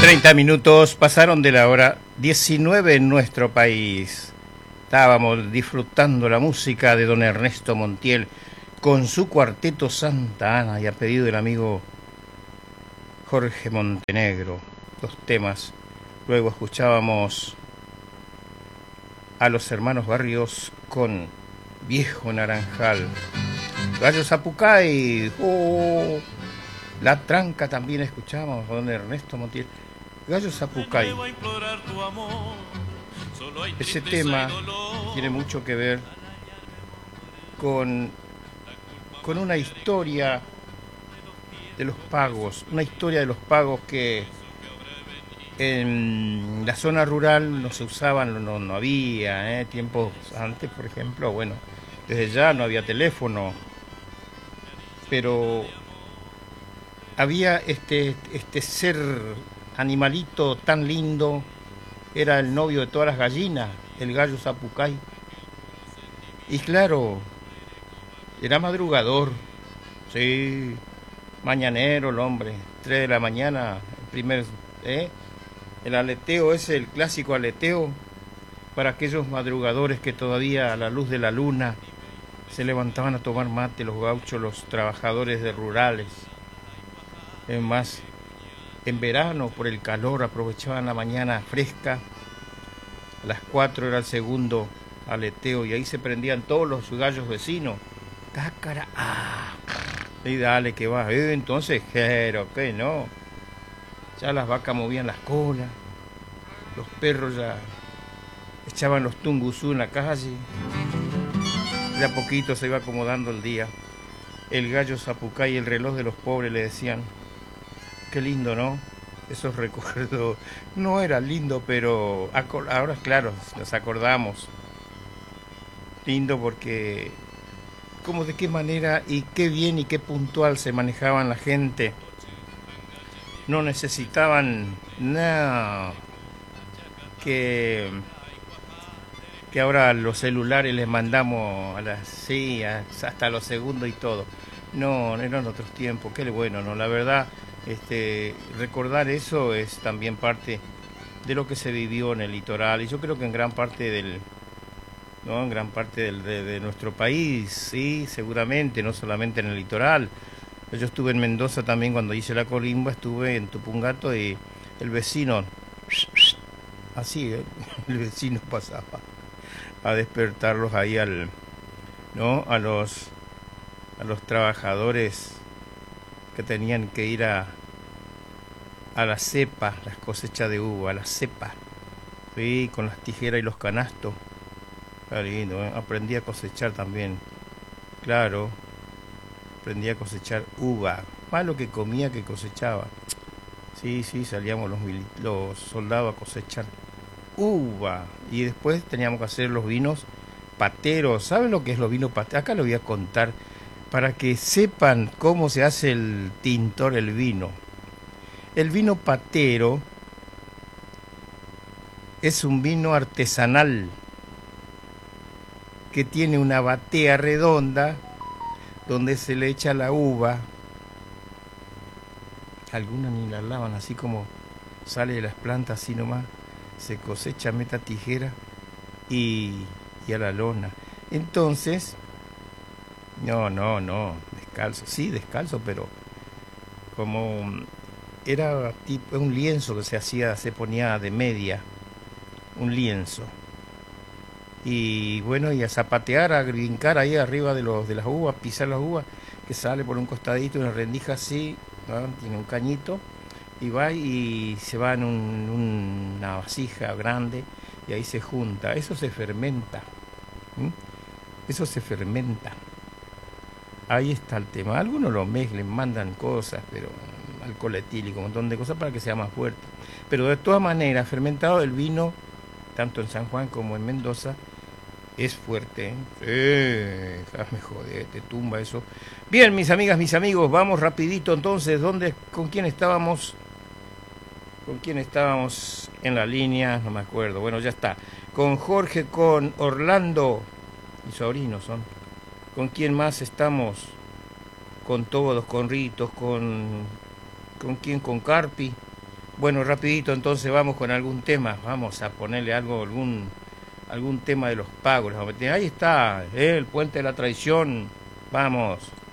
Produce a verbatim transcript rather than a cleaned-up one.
treinta minutos pasaron de la hora diecinueve en nuestro país. Estábamos disfrutando la música de don Ernesto Montiel con su cuarteto Santa Ana y a pedido del amigo Jorge Montenegro. Dos temas. Luego escuchábamos a los hermanos Barrios con Viejo Naranjal. Gallo Zapucay. Oh, La Tranca también escuchábamos con Ernesto Montiel. Gallo Zapucay. Ese tema tiene mucho que ver con, con una historia de los pagos, una historia de los pagos que en la zona rural no se usaban, no, no había, ¿eh? Tiempos antes, por ejemplo, bueno, desde ya no había teléfono, pero había este, este ser animalito tan lindo, era el novio de todas las gallinas, el gallo Zapucay. Y claro, era madrugador, sí, mañanero el hombre, tres de la mañana, el primer, ¿eh? El aleteo ese, el clásico aleteo, para aquellos madrugadores que todavía a la luz de la luna se levantaban a tomar mate, los gauchos, los trabajadores de rurales. Es más, en verano, por el calor, aprovechaban la mañana fresca. A las cuatro era el segundo aleteo y ahí se prendían todos los gallos vecinos. ¡Cácara! ¡Ah! Y dale que va. Eh, entonces, pero que no. Ya las vacas movían las colas. Los perros ya echaban los tunguzú en la calle. De a poquito se iba acomodando el día. El gallo Zapucay y el reloj de los pobres le decían. Qué lindo, ¿no? Esos recuerdos. No era lindo, pero ahora, claro, nos acordamos. Lindo porque cómo, de qué manera y qué bien y qué puntual se manejaban la gente. No necesitaban nada que, que ahora los celulares les mandamos a las sí, hasta los segundos y todo. No, eran otros tiempos, qué bueno, ¿no? La verdad. Este, recordar eso es también parte de lo que se vivió en el litoral y yo creo que en gran parte del, ¿no? En gran parte del, de, de nuestro país, sí, seguramente, no solamente en el litoral. Yo estuve en Mendoza también cuando hice la colimba, estuve en Tupungato y el vecino, así, ¿eh? El vecino pasaba a despertarlos ahí al, ¿no? A los, a los trabajadores que tenían que ir a, a la cepa, las cosechas de uva, a la cepa, sí, con las tijeras y los canastos. Está lindo, ¿eh? Aprendí a cosechar también, claro, aprendí a cosechar uva, más lo que comía que cosechaba. Sí, sí, salíamos los, los soldados a cosechar uva y después teníamos que hacer los vinos pateros. ¿Saben lo que es los vinos pateros? Acá lo voy a contar para que sepan cómo se hace el tintor, el vino. El vino patero es un vino artesanal que tiene una batea redonda donde se le echa la uva. Algunas ni la lavan, así como sale de las plantas, así nomás. Se cosecha, meta tijera y, y a la lona. Entonces, no, no, no, descalzo, sí, descalzo, pero como era tipo un lienzo que se hacía, se ponía de media, un lienzo. Y bueno, y a zapatear, a brincar ahí arriba de los de las uvas, pisar las uvas, que sale por un costadito, una rendija así, ¿no? Tiene un cañito, y va y se va en un, una vasija grande, y ahí se junta, eso se fermenta, ¿sí? Eso se fermenta. Ahí está el tema. Algunos lo mezclan, mandan cosas, pero alcohol etílico, un montón de cosas para que sea más fuerte. Pero de todas maneras, fermentado el vino, tanto en San Juan como en Mendoza, es fuerte, ¿eh? Sí, déjame joder, te tumba eso. Bien, mis amigas, mis amigos, vamos rapidito entonces. ¿Dónde, con quién estábamos? ¿Con quién estábamos en la línea? No me acuerdo. Bueno, ya está. Con Jorge, con Orlando, mis sobrinos son. ¿Con quién más estamos? Con todos, con Ritos, con... ¿Con quién? Con Carpi. Bueno, rapidito entonces vamos con algún tema, vamos a ponerle algo, algún, algún tema de los pagos. Ahí está, ¿eh? El puente de la traición, vamos.